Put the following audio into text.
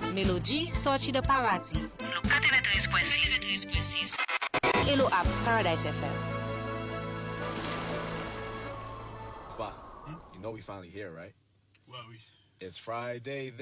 Melodi sorti de paradis. Le 93.6. Hello app Paradise FM. Boss, you know we finally here, right? Well, It's Friday.